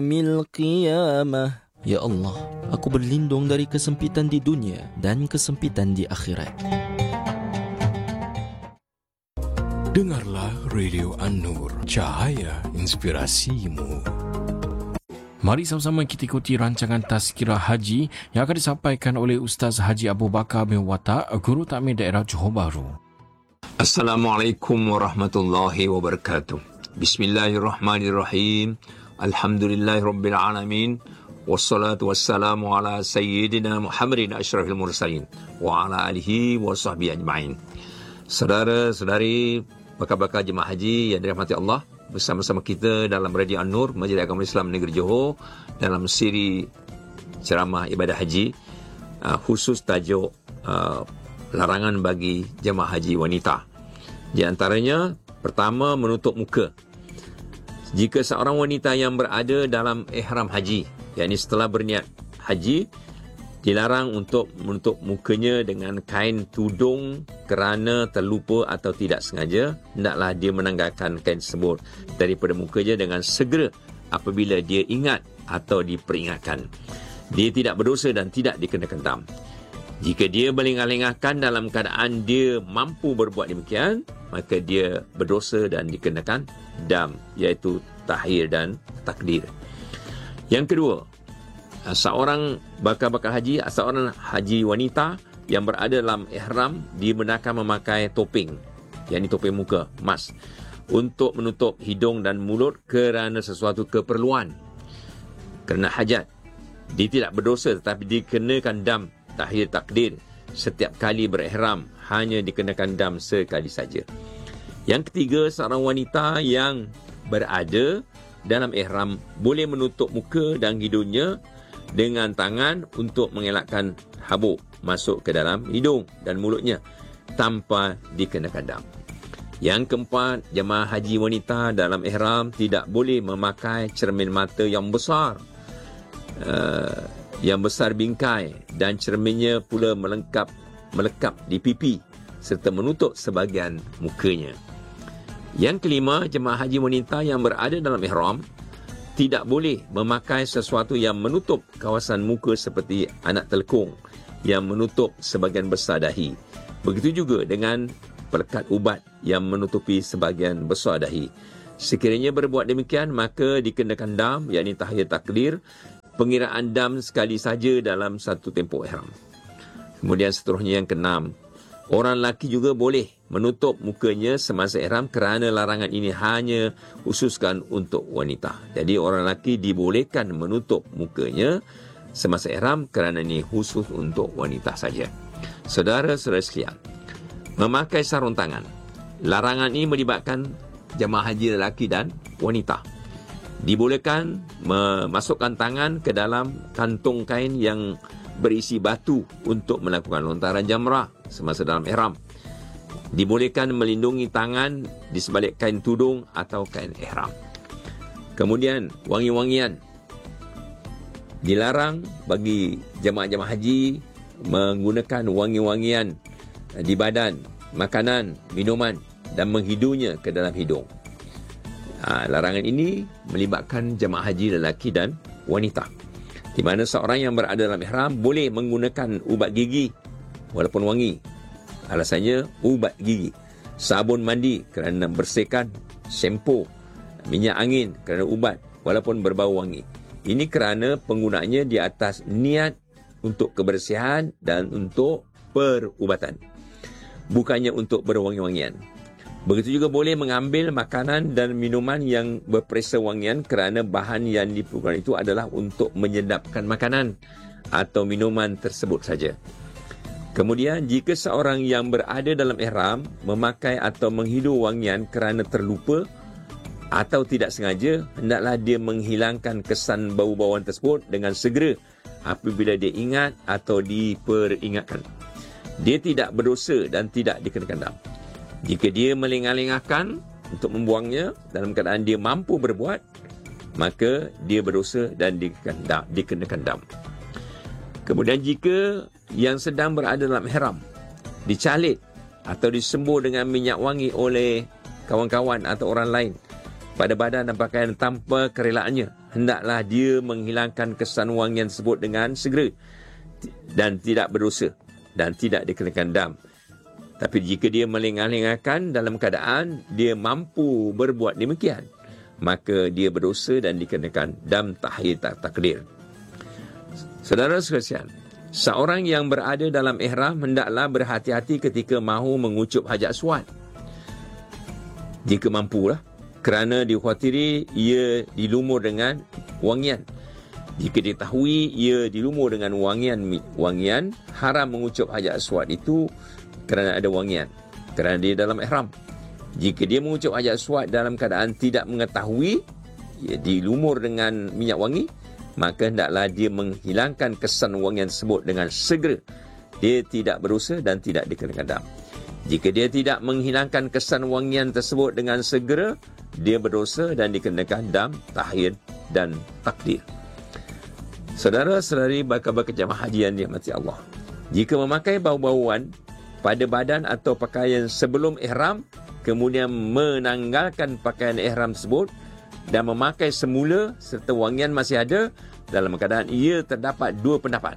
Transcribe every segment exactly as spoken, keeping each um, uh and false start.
Mil qiyamah. Ya Allah, aku berlindung dari kesempitan di dunia dan kesempitan di akhirat. Dengarlah Radio An-Nur, cahaya inspirasimu. Mari sama-sama kita ikuti rancangan Tazkirah Haji yang akan disampaikan oleh Ustaz Haji Abu Bakar bin Watak, Guru Takmir Daerah Johor Bahru. Assalamualaikum warahmatullahi wabarakatuh. Bismillahirrahmanirrahim. Alhamdulillahirabbil alamin. Wassalatu wassalamu ala sayyidina Muhammadin asyrafil mursalin wa ala alihi wa sahbihi ajma'in. Saudara-saudari bakal-bakal jemaah haji yang dirahmati Allah, bersama-sama kita dalam Radio An-Nur, Majlis Agama Islam Negeri Johor, dalam siri ceramah ibadah haji, uh, khusus tajuk uh, larangan bagi jemaah haji wanita. Di antaranya, pertama, menutup muka. Jika seorang wanita yang berada dalam ihram haji, yakni setelah berniat haji, dilarang untuk menutup mukanya dengan kain tudung kerana terlupa atau tidak sengaja. Hendaklah dia menanggalkan kain tersebut daripada mukanya dengan segera apabila dia ingat atau diperingatkan. Dia tidak berdosa dan tidak dikenakan dam. Jika dia melengah-lengahkan dalam keadaan dia mampu berbuat demikian, maka dia berdosa dan dikenakan dam, iaitu tahir dan takdir. Yang kedua, seorang bakal-bakal haji, seorang haji wanita yang berada dalam ihram dibenarkan memakai topeng, yakni topeng muka, mask, untuk menutup hidung dan mulut kerana sesuatu keperluan, kerana hajat. Dia tidak berdosa tetapi dikenakan dam tahir takdir setiap kali berihram, hanya dikenakan dam sekali saja. Yang ketiga, seorang wanita yang berada dalam ihram boleh menutup muka dan hidungnya dengan tangan untuk mengelakkan habuk masuk ke dalam hidung dan mulutnya tanpa dikenakan dam. Yang keempat, jemaah haji wanita dalam ihram tidak boleh memakai cermin mata yang besar, uh, yang besar bingkai, dan cerminnya pula melengkap melekap di pipi serta menutup sebahagian mukanya. Yang kelima, jemaah haji wanita yang berada dalam ihram tidak boleh memakai sesuatu yang menutup kawasan muka seperti anak telekung yang menutup sebahagian besar dahi. Begitu juga dengan pelekat ubat yang menutupi sebahagian besar dahi. Sekiranya berbuat demikian, maka dikenakan dam, yakni tahir takdir, pengiraan dam sekali saja dalam satu tempoh ihram. Kemudian seterusnya yang keenam, orang lelaki juga boleh menutup mukanya semasa ihram kerana larangan ini hanya khususkan untuk wanita. Jadi orang lelaki dibolehkan menutup mukanya semasa ihram kerana ini khusus untuk wanita saja. Saudara-saudara sekalian, memakai sarung tangan. Larangan ini melibatkan jemaah haji lelaki dan wanita. Dibolehkan memasukkan tangan ke dalam kantung kain yang berisi batu untuk melakukan lontaran jamrah semasa dalam ihram. Dibolehkan melindungi tangan di sebalik kain tudung atau kain ihram. Kemudian, wangi-wangian. Dilarang bagi jemaah-jemaah haji menggunakan wangi-wangian di badan, makanan, minuman dan menghidunya ke dalam hidung. Ha, larangan ini melibatkan jemaah haji lelaki dan wanita, di mana seorang yang berada dalam ihram boleh menggunakan ubat gigi walaupun wangi. Alasannya ubat gigi, sabun mandi kerana bersihkan, shampoo, minyak angin kerana ubat walaupun berbau wangi. Ini kerana penggunaannya di atas niat untuk kebersihan dan untuk perubatan, bukannya untuk berwangi-wangian. Begitu juga boleh mengambil makanan dan minuman yang berperisa wangian kerana bahan yang diperlukan itu adalah untuk menyedapkan makanan atau minuman tersebut saja. Kemudian, jika seorang yang berada dalam ihram memakai atau menghidu wangian kerana terlupa atau tidak sengaja, hendaklah dia menghilangkan kesan bau-bauan tersebut dengan segera apabila dia ingat atau diperingatkan. Dia tidak berdosa dan tidak dikenakan dam. Jika dia melengah-lengahkan untuk membuangnya dalam keadaan dia mampu berbuat, maka dia berdosa dan dikenakan dam. Kemudian jika yang sedang berada dalam ihram dicalit atau disembur dengan minyak wangi oleh kawan-kawan atau orang lain pada badan dan pakaian tanpa kerelaannya, hendaklah dia menghilangkan kesan wangian tersebut dengan segera dan tidak berdosa dan tidak dikenakan dam. Tapi jika dia melengah-lengahkan dalam keadaan dia mampu berbuat demikian, maka dia berdosa dan dikenakan dam tahyir takdir. Saudara sekalian, seorang yang berada dalam ihram hendaklah berhati-hati ketika mahu mengucup hajat aswad. Jika mampulah, kerana dikhawatiri ia dilumur dengan wangian. Jika diketahui ia dilumur dengan wangian wangian haram mengucup hajat aswad itu kerana ada wangian, kerana dia dalam ihram. Jika dia mengucup hajat aswad dalam keadaan tidak mengetahui ia dilumur dengan minyak wangi, maka hendaklah dia menghilangkan kesan wangian tersebut dengan segera. Dia tidak berdosa dan tidak dikenakan dam. Jika dia tidak menghilangkan kesan wangian tersebut dengan segera, dia berdosa dan dikenakan dam, tahyir dan takdir. Saudara-saudari bakal-bakal jemaah haji yang dirahmati Allah, jika memakai bau-bauan pada badan atau pakaian sebelum ihram, kemudian menanggalkan pakaian ihram tersebut dan memakai semula serta wangian masih ada, dalam keadaan ia terdapat dua pendapat.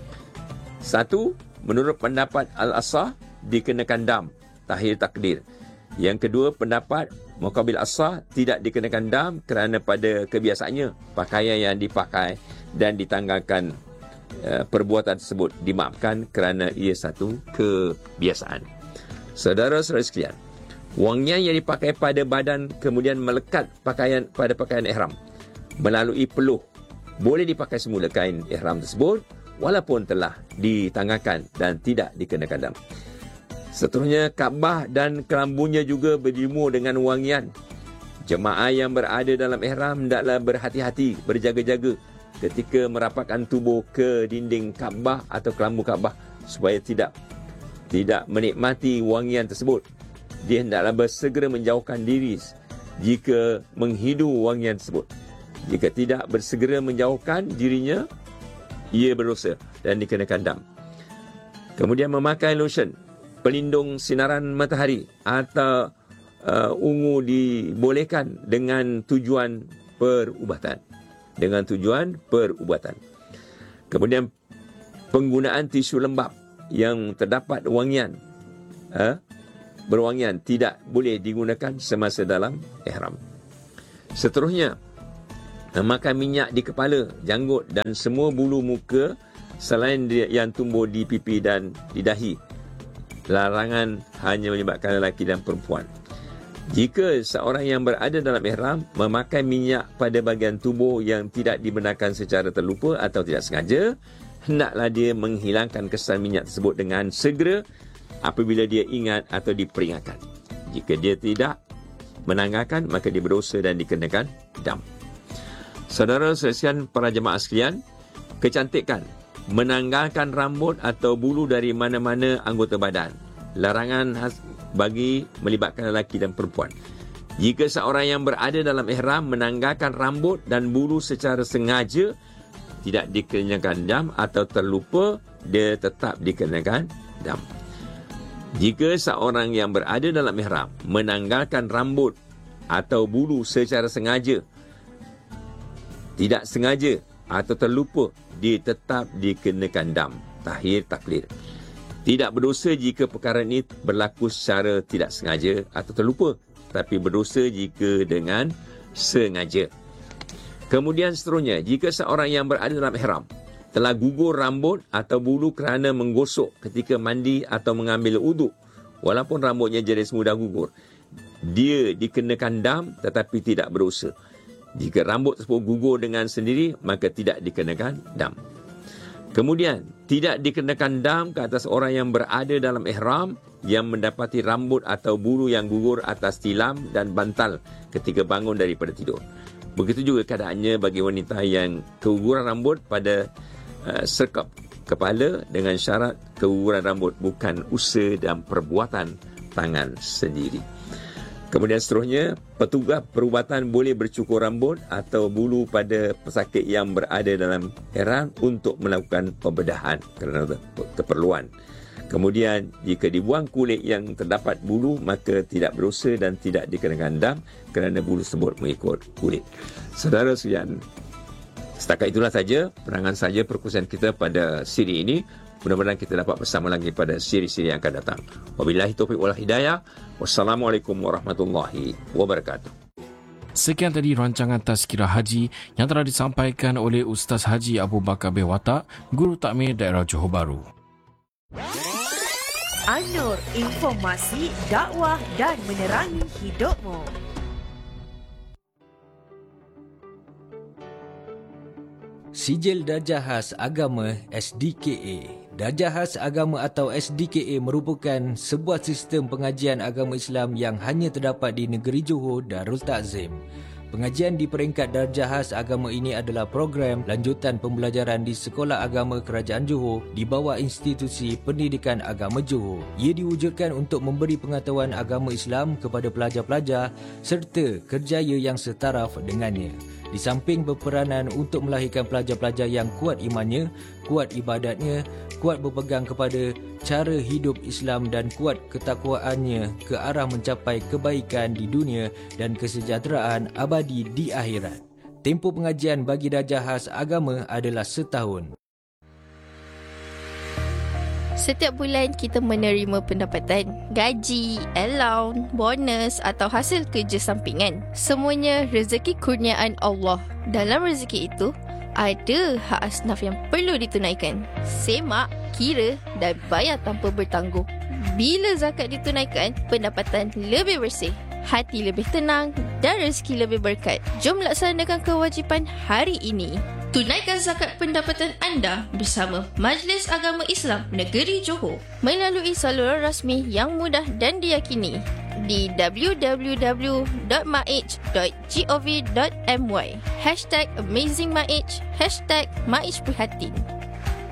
Satu, menurut pendapat Al-Asah, dikenakan dam, tahyir takdir. Yang kedua, pendapat Muqabil Asah, tidak dikenakan dam kerana pada kebiasaannya pakaian yang dipakai dan ditanggalkan uh, perbuatan tersebut dimaafkan kerana ia satu kebiasaan. Saudara-saudara sekalian, wangian yang dipakai pada badan kemudian melekat pakaian pada pakaian ihram melalui peluh boleh dipakai semula kain ihram tersebut walaupun telah ditanggalkan dan tidak dikenakan dam. Seterusnya, Kaabah dan kelambunya juga berjemur dengan wangian. Jemaah yang berada dalam ihram hendaklah berhati-hati, berjaga-jaga ketika merapatkan tubuh ke dinding Kaabah atau kelambu Kaabah supaya tidak tidak menikmati wangian tersebut. Dia hendaklah bersegera menjauhkan diri jika menghidu wangian tersebut. Jika tidak bersegera menjauhkan dirinya, ia berdosa dan dikenakan dam. Kemudian memakai lotion pelindung sinaran matahari atau uh, ungu dibolehkan dengan tujuan perubatan. Dengan tujuan perubatan. Kemudian penggunaan tisu lembap yang terdapat wangian, uh, berwangian tidak boleh digunakan semasa dalam ihram. Seterusnya, memakai minyak di kepala, janggut dan semua bulu muka selain yang tumbuh di pipi dan di dahi. Larangan hanya melibatkan lelaki dan perempuan. Jika seorang yang berada dalam ihram memakai minyak pada bahagian tubuh yang tidak dibenarkan secara terlupa atau tidak sengaja, hendaklah dia menghilangkan kesan minyak tersebut dengan segera apabila dia ingat atau diperingatkan. Jika dia tidak menanggalkan, maka dia berdosa dan dikenakan dam. Saudara sekalian, para jemaah sekalian, kecantikan menanggalkan rambut atau bulu dari mana-mana anggota badan. Larangan bagi melibatkan lelaki dan perempuan. Jika seorang yang berada dalam ihram menanggalkan rambut dan bulu secara sengaja, tidak dikenakan dam atau terlupa, dia tetap dikenakan dam. Jika seorang yang berada dalam ihram menanggalkan rambut atau bulu secara sengaja, tidak sengaja atau terlupa, dia tetap dikenakan dam, tahyir takdir. Tidak berdosa jika perkara ini berlaku secara tidak sengaja atau terlupa, tapi berdosa jika dengan sengaja. Kemudian seterusnya, jika seorang yang berada dalam ihram telah gugur rambut atau bulu kerana menggosok ketika mandi atau mengambil uduk, walaupun rambutnya jadi mudah gugur, dia dikenakan dam tetapi tidak berdosa. Jika rambut tersebut gugur dengan sendiri, maka tidak dikenakan dam. Kemudian, tidak dikenakan dam ke atas orang yang berada dalam ihram yang mendapati rambut atau bulu yang gugur atas tilam dan bantal ketika bangun daripada tidur. Begitu juga keadaannya bagi wanita yang keguguran rambut pada uh, sekap kepala dengan syarat keguguran rambut bukan usaha dan perbuatan tangan sendiri. Kemudian seterusnya, petugas perubatan boleh bercukur rambut atau bulu pada pesakit yang berada dalam ihram untuk melakukan pembedahan kerana keperluan. Kemudian, jika dibuang kulit yang terdapat bulu, maka tidak berdosa dan tidak dikenakan dam kerana bulu tersebut mengikut kulit. Saudara sekalian, Setakat itulah saja penerangan saja perkongsian kita pada siri ini. Mudah-mudahan kita dapat bersama lagi pada siri-siri yang akan datang. Wabillahi taufiq wal hidayah. Wassalamualaikum warahmatullahi wabarakatuh. Sekian tadi rancangan Tazkirah Haji yang telah disampaikan oleh Ustaz Haji Abu Bakar bin Watak, Guru Takmir Daerah Johor Bahru. An-Nur, informasi, dakwah dan menerangi hidupmu. Sijil Darjah Khas Agama S D K A. Darjah Khas Agama atau S D K A merupakan sebuah sistem pengajian agama Islam yang hanya terdapat di negeri Johor Darul Ta'zim. Pengajian di peringkat Darjah Khas Agama ini adalah program lanjutan pembelajaran di Sekolah Agama Kerajaan Johor di bawah Institusi Pendidikan Agama Johor. Ia diwujudkan untuk memberi pengetahuan agama Islam kepada pelajar-pelajar serta kerjaya yang setaraf dengannya. Di samping berperanan untuk melahirkan pelajar-pelajar yang kuat imannya, kuat ibadatnya, kuat berpegang kepada cara hidup Islam dan kuat ketakwaannya ke arah mencapai kebaikan di dunia dan kesejahteraan abadi di akhirat. Tempoh pengajian bagi Darjah Khas Agama adalah setahun. Setiap bulan kita menerima pendapatan, gaji, allowance, bonus atau hasil kerja sampingan. Semuanya rezeki kurniaan Allah. Dalam rezeki itu, ada hak asnaf yang perlu ditunaikan. Semak, kira dan bayar tanpa bertangguh. Bila zakat ditunaikan, pendapatan lebih bersih, hati lebih tenang dan rezeki lebih berkat. Jom laksanakan kewajipan hari ini. Tunaikan zakat pendapatan anda bersama Majlis Agama Islam Negeri Johor melalui saluran rasmi yang mudah dan diyakini di w w w dot maij dot gov dot my. Hashtag AmazingMaij, hashtag Maij Prihatin.